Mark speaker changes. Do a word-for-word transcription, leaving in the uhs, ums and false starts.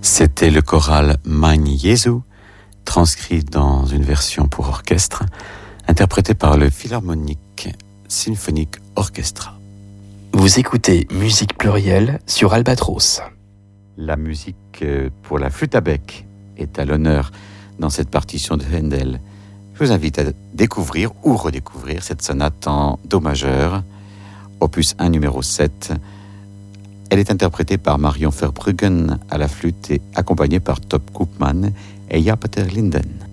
Speaker 1: C'était le choral Mein Jesu, transcrit dans une version pour orchestre, interprété par le Philharmonic Symphonic Orchestra.
Speaker 2: Vous écoutez Musique Plurielle sur Albatros.
Speaker 1: La musique pour la flûte à bec est à l'honneur dans cette partition de Handel. Je vous invite à découvrir ou redécouvrir cette sonate en do majeur, opus un numéro sept. Elle est interprétée par Marion Verbruggen à la flûte et accompagnée par Top Koopman et Jan Peter Linden.